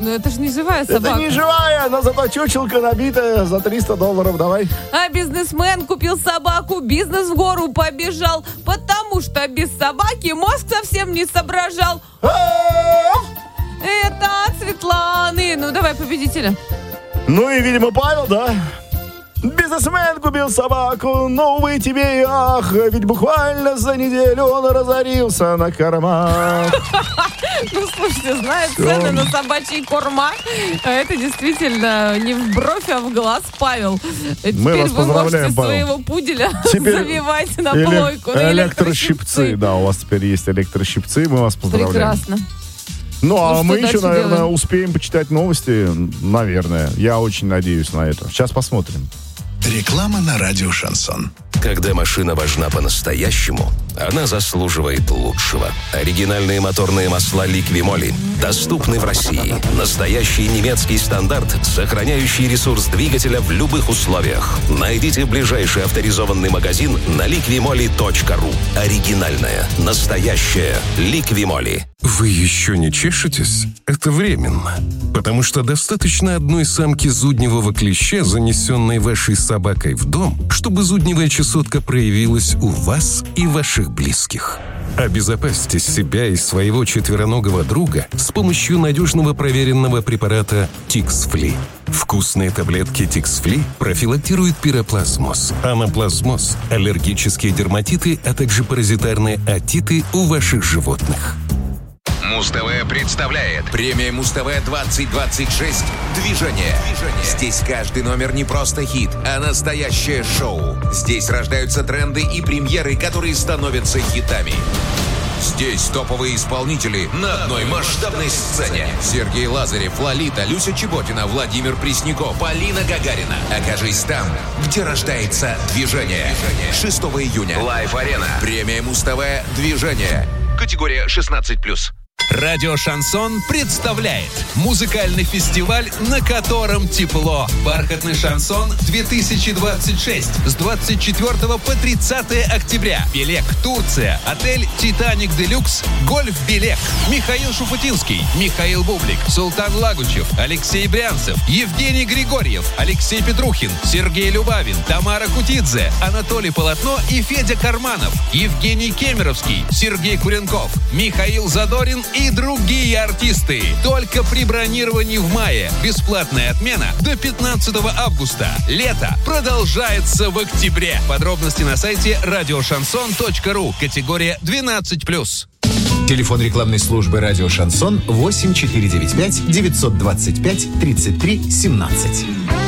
Ну это же не живая собака. Это не живая, но зато чучелка набитая за $300. Давай. А бизнесмен купил собаку, бизнес в гору побежал, потому что без собаки мозг совсем не соображал. Это от Светланы. Ну, давай победителя. Ну и, видимо, Павел, да? Бизнесмен купил собаку, но, увы, тебе и ах, ведь буквально за неделю он разорился на кормах. Ну, слушайте, знает цены на собачьи корма. А это действительно не в бровь, а в глаз, Павел. Мы вас поздравляем, Теперь вы можете Павел. своего пуделя завивать на плойку. На Электрощипцы. Да, у вас теперь есть электрощипцы, мы вас поздравляем. Прекрасно. Ну, а мы еще, дальше наверное, делаем? успеем почитать новости. Наверное. Я очень надеюсь на это. Сейчас посмотрим. Реклама на радио «Шансон». Когда машина важна по-настоящему, она заслуживает лучшего. Оригинальные моторные масла Liqui-Moly доступны в России. Настоящий немецкий стандарт, сохраняющий ресурс двигателя в любых условиях. Найдите ближайший авторизованный магазин на liqui-moly.ru. Оригинальная, настоящая Liqui-Moly. Вы еще не чешетесь? Это временно. Потому что достаточно одной самки зудневого клеща, занесенной вашей собакой в дом, чтобы зудневая чесотка проявилась у вас и ваших близких. Обезопасьте себя и своего четвероногого друга с помощью надежного проверенного препарата Тикс-Фли. Вкусные таблетки Тикс-Фли профилактируют пироплазмоз, анаплазмоз, аллергические дерматиты, а также паразитарные отиты у ваших животных. Муз-ТВ представляет премия Муз-ТВ 2026 «Движение». Здесь каждый номер не просто хит, а настоящее шоу. Здесь рождаются тренды и премьеры, которые становятся хитами. Здесь топовые исполнители на одной масштабной сцене. Сергей Лазарев, Лолита, Люся Чеботина, Владимир Пресняков, Полина Гагарина. Окажись там, где рождается движение. 6 июня. Лайв-арена. Премия Муз-ТВ «Движение». Категория 16+. Радио «Шансон» представляет музыкальный фестиваль, на котором тепло. «Бархатный шансон 2026» с 24 по 30 октября. Белек, Турция, отель «Титаник Делюкс», «Гольф Белек». Михаил Шуфутинский, Михаил Бублик, Султан Лагучев, Алексей Брянцев, Евгений Григорьев, Алексей Петрухин, Сергей Любавин, Тамара Кутидзе, Анатолий Полотно и Федя Карманов, Евгений Кемеровский, Сергей Куренков, Михаил Задорин и другие артисты. Только при бронировании в мае. Бесплатная отмена до 15 августа. Лето продолжается в октябре. Подробности на сайте radioshanson.ru. Категория 12+. Телефон рекламной службы «Радио Шансон» 8495 925 33 17.